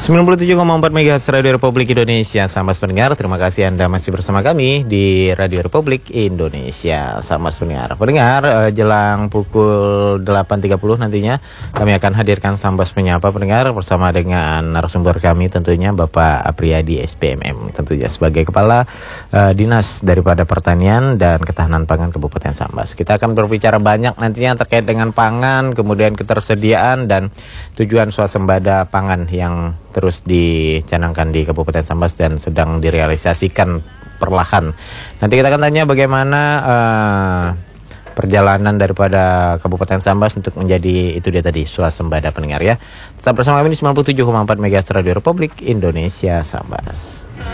97,4 MHz Radio Republik Indonesia. Sambas pendengar, terima kasih Anda masih bersama kami di Radio Republik Indonesia. Sambas pendengar, jelang pukul 8.30 nantinya kami akan hadirkan Sambas Menyapa pendengar bersama dengan narasumber kami tentunya Bapak Apriyadi SPMM, tentunya sebagai Kepala Dinas daripada Pertanian dan Ketahanan Pangan Kabupaten Sambas. Kita akan berbicara banyak nantinya terkait dengan pangan, kemudian ketersediaan dan tujuan swasembada pangan yang terus dicanangkan di Kabupaten Sambas dan sedang direalisasikan perlahan. Nanti kita akan tanya bagaimana perjalanan daripada Kabupaten Sambas untuk menjadi itu dia tadi swasembada pendengar ya. Tetap bersama kami di 97,4 MHz Radio Republik Indonesia Sambas.